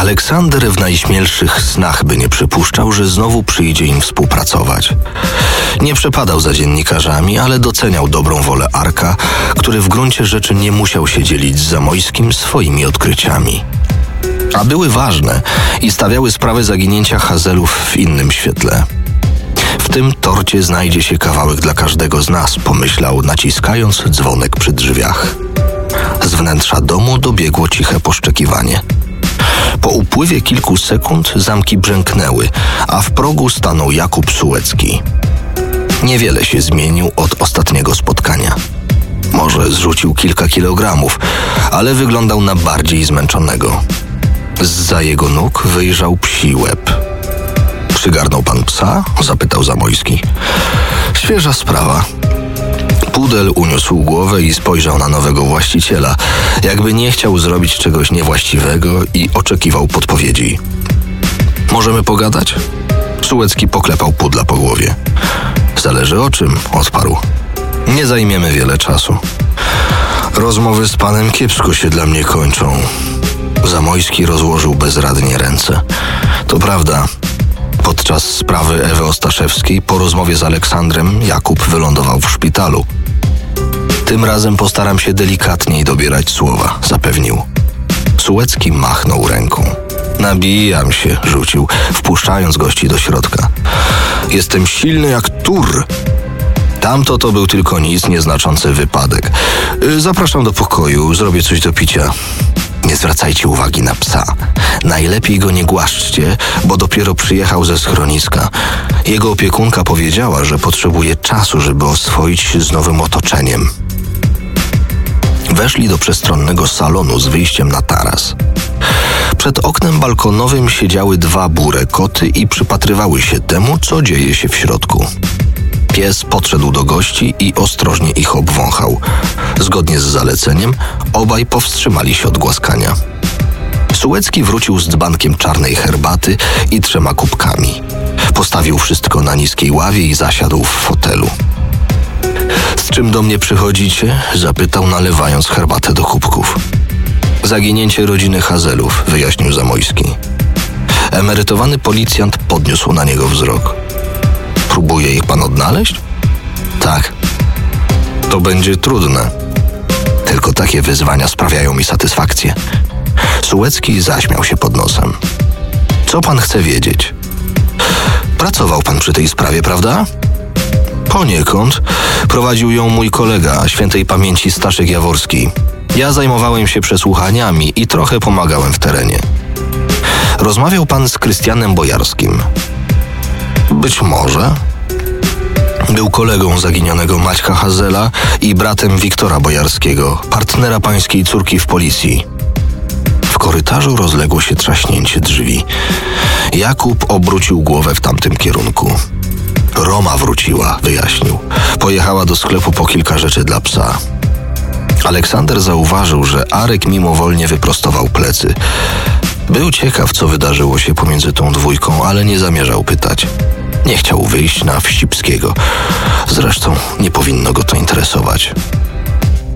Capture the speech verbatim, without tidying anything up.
Aleksander w najśmielszych snach by nie przypuszczał, że znowu przyjdzie im współpracować. Nie przepadał za dziennikarzami, ale doceniał dobrą wolę Arka, który w gruncie rzeczy nie musiał się dzielić z Zamojskim swoimi odkryciami. A były ważne i stawiały sprawę zaginięcia Hazelów w innym świetle. W tym torcie znajdzie się kawałek dla każdego z nas, pomyślał, naciskając dzwonek przy drzwiach. Z wnętrza domu dobiegło ciche poszczekiwanie. Po upływie kilku sekund zamki brzęknęły, a w progu stanął Jakub Sułecki. Niewiele się zmienił od ostatniego spotkania. Może zrzucił kilka kilogramów, ale wyglądał na bardziej zmęczonego. Zza jego nóg wyjrzał psi łeb. Przygarnął pan psa? Zapytał Zamojski. Świeża sprawa. Pudel uniósł głowę i spojrzał na nowego właściciela, jakby nie chciał zrobić czegoś niewłaściwego i oczekiwał podpowiedzi. Możemy pogadać? Sułecki poklepał pudla po głowie. Zależy o czym, odparł. Nie zajmiemy wiele czasu. Rozmowy z panem kiepsko się dla mnie kończą. Zamojski rozłożył bezradnie ręce. To prawda. Podczas sprawy Ewy Ostaszewskiej po rozmowie z Aleksandrem Jakub wylądował w szpitalu. Tym razem postaram się delikatniej dobierać słowa, zapewnił. Sułecki machnął ręką. Nabijam się, rzucił, wpuszczając gości do środka. Jestem silny jak tur. Tamto to był tylko nic nieznaczący wypadek. Zapraszam do pokoju, zrobię coś do picia. Nie zwracajcie uwagi na psa. Najlepiej go nie głaszczcie, bo dopiero przyjechał ze schroniska. Jego opiekunka powiedziała, że potrzebuje czasu, żeby oswoić się z nowym otoczeniem. Weszli do przestronnego salonu z wyjściem na taras. Przed oknem balkonowym siedziały dwa burę koty i przypatrywały się temu, co dzieje się w środku. Pies podszedł do gości i ostrożnie ich obwąchał. Zgodnie z zaleceniem obaj powstrzymali się od głaskania. Sułecki wrócił z dzbankiem czarnej herbaty i trzema kubkami. Postawił wszystko na niskiej ławie i zasiadł w fotelu. Z czym do mnie przychodzicie? Zapytał, nalewając herbatę do kubków. Zaginięcie rodziny Hazelów, wyjaśnił Zamojski. Emerytowany policjant podniósł na niego wzrok. Próbuje ich pan odnaleźć? Tak. To będzie trudne. Tylko takie wyzwania sprawiają mi satysfakcję. Sułecki zaśmiał się pod nosem. Co pan chce wiedzieć? Pracował pan przy tej sprawie, prawda? Poniekąd. Prowadził ją mój kolega, świętej pamięci Staszek Jaworski. Ja zajmowałem się przesłuchaniami i trochę pomagałem w terenie. Rozmawiał pan z Krystianem Bojarskim. Być może. Był kolegą zaginionego Maćka Hazela i bratem Wiktora Bojarskiego, partnera pańskiej córki w policji. W korytarzu rozległo się trzaśnięcie drzwi. Jakub obrócił głowę w tamtym kierunku. Roma wróciła, wyjaśnił. Pojechała do sklepu po kilka rzeczy dla psa. Aleksander zauważył, że Arek mimowolnie wyprostował plecy. Był ciekaw, co wydarzyło się pomiędzy tą dwójką, ale nie zamierzał pytać. Nie chciał wyjść na Wścibskiego. Zresztą nie powinno go to interesować.